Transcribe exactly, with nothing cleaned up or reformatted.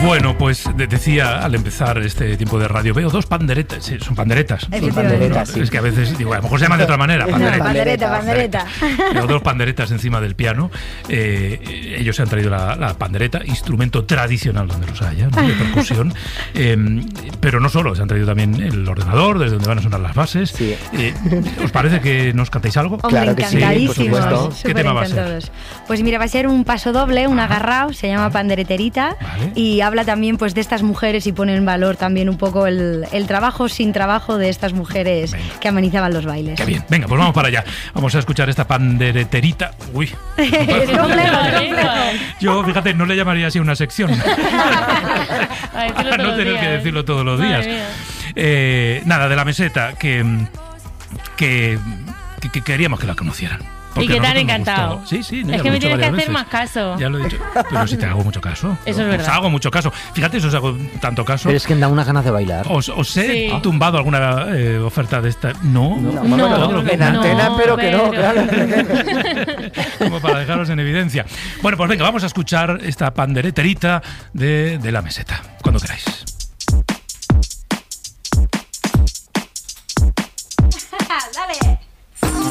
Bueno, pues de- decía al empezar este tiempo de radio, veo dos panderetas. Sí, son panderetas. Sí, panderetas, sí. Es que a veces digo, a lo mejor se llaman de otra manera. Panderetas. Pandereta, pandereta. Veo dos panderetas encima del piano. Eh, ellos se han traído la, la pandereta, instrumento tradicional donde los haya, ¿no? De percusión. Eh, pero no solo, se han traído también el ordenador, desde donde van a sonar las bases. Sí. Eh, ¿Os parece que nos cantéis algo? Hombre, Claro que sí, encantadísimos. por supuesto. ¿Qué Súper tema va a ser? encantados. Pues mira, va a ser un paso doble, un agarrao, se llama Pandereterita, Vale. y habla también pues de estas mujeres y pone en valor también un poco el, el trabajo sin trabajo de estas mujeres Venga. que amenizaban los bailes. Qué bien. Venga, pues vamos para allá. Vamos a escuchar esta pandereterita. Uy. Es complejo, es complejo. Yo, fíjate, no le llamaría así una sección. A decirlo Para todos no los tener días. que decirlo todos los Madre días. mía. Eh, nada, de la meseta, que, que, que, que queríamos que la conocieran. Porque Y que a te han nosotros nos encantado. gustó. Sí, sí. no, ya Es lo que he me dicho tienes que varias hacer veces. más caso. Ya lo he dicho. Pero si te hago mucho caso. Eso es Os verdad. hago mucho caso. Fíjate, si os hago tanto caso. Pero es que da unas ganas de bailar. ¿Os, os he Sí. tumbado alguna eh, oferta de esta? No. No, No, Todo lo que- en antena, pero que no, claro. Como para dejaros en evidencia. Bueno, pues venga, vamos a escuchar esta pandereterita de, de la meseta. Cuando queráis.